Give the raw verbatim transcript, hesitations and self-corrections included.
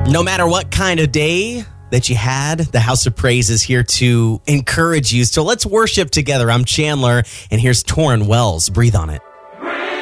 No matter what kind of day that you had, the House of Praise is here to encourage you. So let's worship together. I'm Chandler, and here's Torrin Wells. Breathe on it.